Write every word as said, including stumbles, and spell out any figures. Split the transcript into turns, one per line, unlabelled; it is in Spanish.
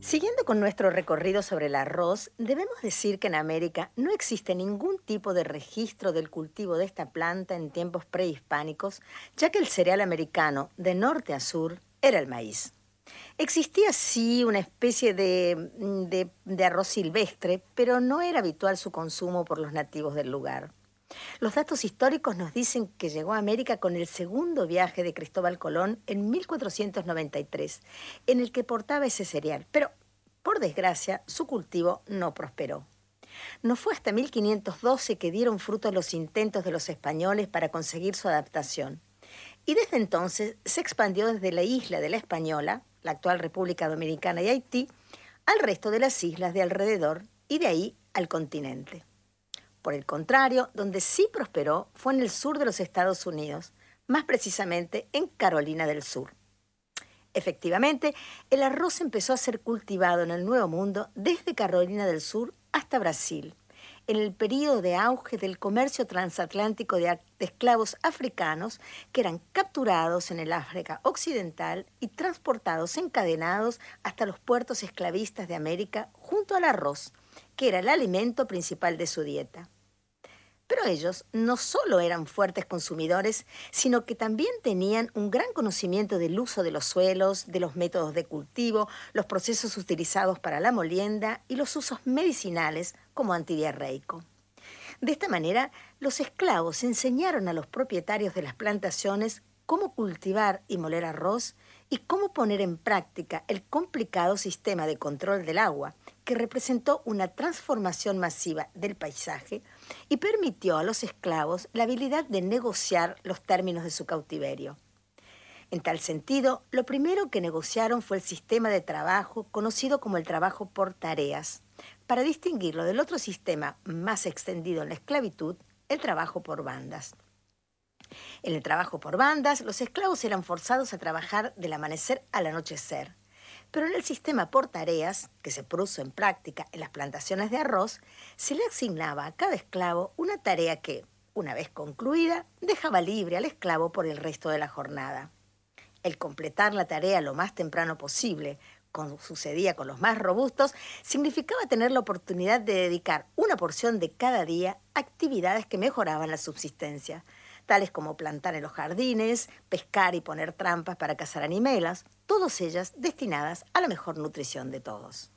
Siguiendo con nuestro recorrido sobre el arroz, debemos decir que en América no existe ningún tipo de registro del cultivo de esta planta en tiempos prehispánicos, ya que el cereal americano, de norte a sur, era el maíz. Existía sí una especie de, mm, de- de arroz silvestre, pero no era habitual su consumo por los nativos del lugar. Los datos históricos nos dicen que llegó a América con el segundo viaje de Cristóbal Colón en mil cuatrocientos noventa y tres, en el que portaba ese cereal, pero por desgracia su cultivo no prosperó. No fue hasta mil quinientos doce que dieron fruto los intentos de los españoles para conseguir su adaptación. Y desde entonces se expandió desde la isla de la Española, la actual República Dominicana y Haití, al resto de las islas de alrededor y de ahí al continente. Por el contrario, donde sí prosperó fue en el sur de los Estados Unidos, más precisamente en Carolina del Sur. Efectivamente, el arroz empezó a ser cultivado en el Nuevo Mundo desde Carolina del Sur hasta Brasil, en el período de auge del comercio transatlántico de, de esclavos africanos que eran capturados en el África Occidental y transportados encadenados hasta los puertos esclavistas de América junto al arroz, que era el alimento principal de su dieta. Pero ellos no solo eran fuertes consumidores, sino que también tenían un gran conocimiento del uso de los suelos, de los métodos de cultivo, los procesos utilizados para la molienda y los usos medicinales como antidiarreico. De esta manera, los esclavos enseñaron a los propietarios de las plantaciones cómo cultivar y moler arroz y cómo poner en práctica el complicado sistema de control del agua, que representó una transformación masiva del paisaje y permitió a los esclavos la habilidad de negociar los términos de su cautiverio. En tal sentido, lo primero que negociaron fue el sistema de trabajo conocido como el trabajo por tareas, para distinguirlo del otro sistema más extendido en la esclavitud, el trabajo por bandas. En el trabajo por bandas, los esclavos eran forzados a trabajar del amanecer al anochecer. Pero en el sistema por tareas, que se puso en práctica en las plantaciones de arroz, se le asignaba a cada esclavo una tarea que, una vez concluida, dejaba libre al esclavo por el resto de la jornada. El completar la tarea lo más temprano posible, como sucedía con los más robustos, significaba tener la oportunidad de dedicar una porción de cada día a actividades que mejoraban la subsistencia, tales como plantar en los jardines, pescar y poner trampas para cazar animelas, todas ellas destinadas a la mejor nutrición de todos.